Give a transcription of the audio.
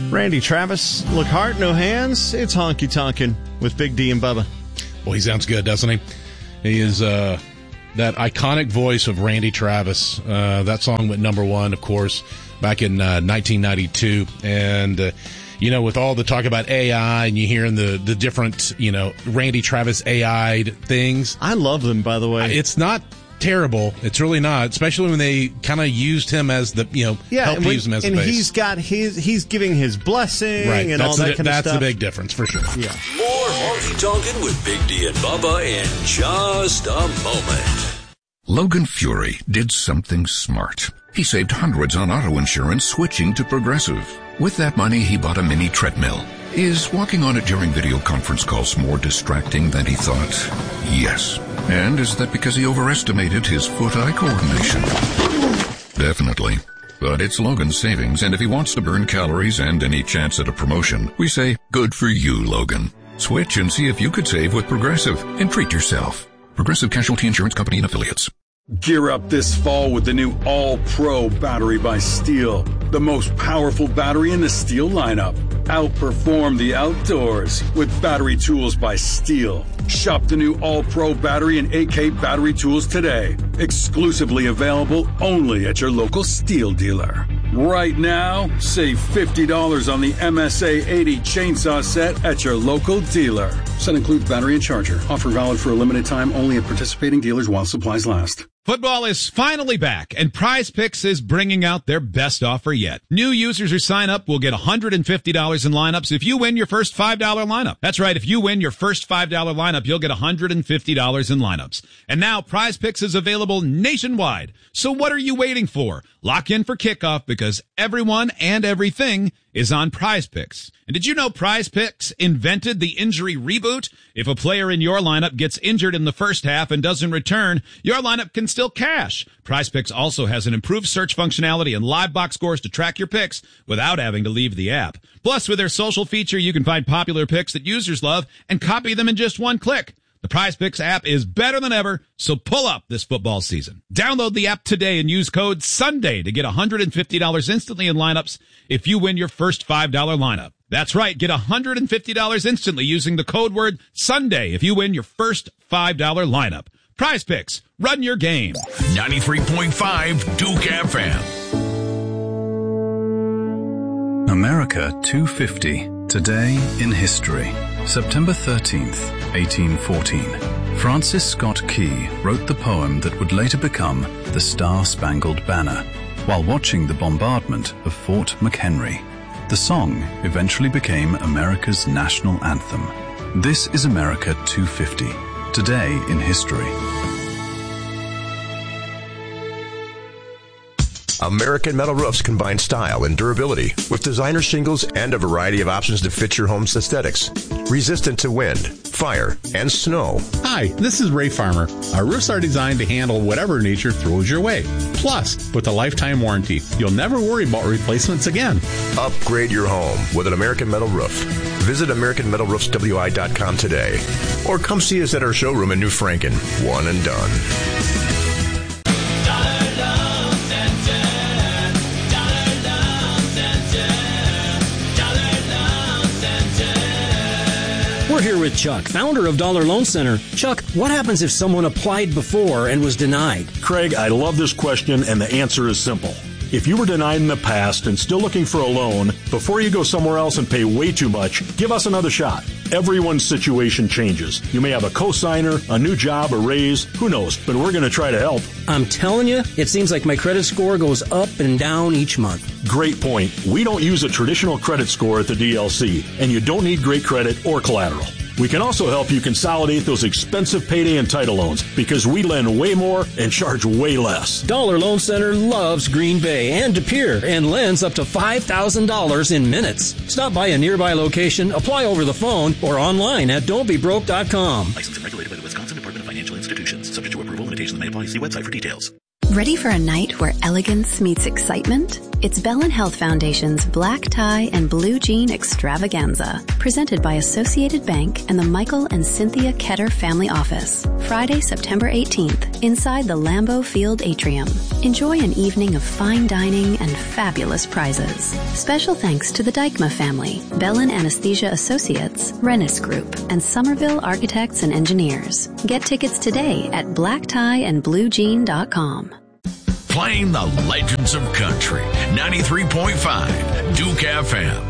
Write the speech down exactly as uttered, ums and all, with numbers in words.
Randy Travis, look heart, no hands. It's honky tonkin' with Big D and Bubba. Well, he sounds good, doesn't he? He is uh, that iconic voice of Randy Travis. Uh, that song went number one, of course, back in uh, nineteen ninety-two. And, uh, you know, with all the talk about A I and you hearing the, the different, you know, Randy Travis A I things. I love them, by the way. It's not terrible. It's really not, especially when they kind of used him as the, you know, yeah, help and when, use him as and the base. he's got his, he's giving his blessing right. and that's all that the, kind that's of stuff. That's the big difference, for sure. Yeah. More Honky Tonkin' with Big D and Bubba in just a moment. Logan Fury did something smart. He saved hundreds on auto insurance switching to Progressive. With that money, he bought a mini treadmill. Is walking on it during video conference calls more distracting than he thought? Yes. And is that because he overestimated his foot-eye coordination? Definitely. But it's Logan's savings, and if he wants to burn calories and any chance at a promotion, we say, good for you, Logan. Switch and see if you could save with Progressive and treat yourself. Progressive Casualty Insurance Company and Affiliates. Gear up this fall with the new All-Pro battery by Steel. The most powerful battery in the Steel lineup. Outperform the outdoors with battery tools by Steel. Shop the new All-Pro battery and A K battery tools today. Exclusively available only at your local Steel dealer. Right now, save fifty dollars on the M S A eighty chainsaw set at your local dealer. Set includes battery and charger. Offer valid for a limited time only at participating dealers while supplies last. Football is finally back, and Prize Picks is bringing out their best offer yet. New users who sign up will get one hundred fifty dollars in lineups if you win your first five dollar lineup. That's right, if you win your first five dollar lineup, you'll get one hundred fifty dollars in lineups. And now Prize Picks is available nationwide. So what are you waiting for? Lock in for kickoff because everyone and everything is on Prize Picks. And did you know Prize Picks invented the injury reboot? If a player in your lineup gets injured in the first half and doesn't return, your lineup can still cash. Prize Picks also has an improved search functionality and live box scores to track your picks without having to leave the app. Plus, with their social feature, you can find popular picks that users love and copy them in just one click. The Prize Picks app is better than ever, so pull up this football season. Download the app today and use code SUNDAY to get one hundred fifty dollars instantly in lineups if you win your first five dollar lineup. That's right, get one hundred fifty dollars instantly using the code word SUNDAY if you win your first five dollar lineup. Prize Picks, run your game. ninety-three point five Duke F M. America two fifty. Today in history. September thirteenth, eighteen fourteen. Francis Scott Key wrote the poem that would later become the Star-Spangled Banner while watching the bombardment of Fort McHenry. The song eventually became America's national anthem. This is America two fifty. Today in history. American Metal Roofs combine style and durability with designer shingles and a variety of options to fit your home's aesthetics. Resistant to wind, fire, and snow. Hi, this is Ray Farmer. Our roofs are designed to handle whatever nature throws your way. Plus, with a lifetime warranty, you'll never worry about replacements again. Upgrade your home with an American Metal Roof. Visit American Metal Roofs W I dot com today. Or come see us at our showroom in New Franken. One and done. We're here with Chuck, founder of Dollar Loan Center. Chuck, what happens if someone applied before and was denied? Craig, I love this question, and the answer is simple. If you were denied in the past and still looking for a loan, before you go somewhere else and pay way too much, give us another shot. Everyone's situation changes. You may have a cosigner, a new job, a raise, who knows, but we're going to try to help. I'm telling you, it seems like my credit score goes up and down each month. Great point. We don't use a traditional credit score at the D L C, and you don't need great credit or collateral. We can also help you consolidate those expensive payday and title loans because we lend way more and charge way less. Dollar Loan Center loves Green Bay and De Pere and lends up to five thousand dollars in minutes. Stop by a nearby location, apply over the phone, or online at don't be broke dot com. Licensed and regulated by the Wisconsin Department of Financial Institutions. Subject to approval, limitations may apply. See website for details. Ready for a night where elegance meets excitement? It's Bell and Health Foundation's Black Tie and Blue Jean Extravaganza, presented by Associated Bank and the Michael and Cynthia Ketter Family Office. Friday, September eighteenth, inside the Lambeau Field atrium. Enjoy an evening of fine dining and fabulous prizes. Special thanks to the Dykma family, Bellin Anesthesia Associates, Rennis Group, and Somerville Architects and Engineers. Get tickets today at black tie and blue jean dot com. Playing the legends of country. ninety-three point five Duke F M.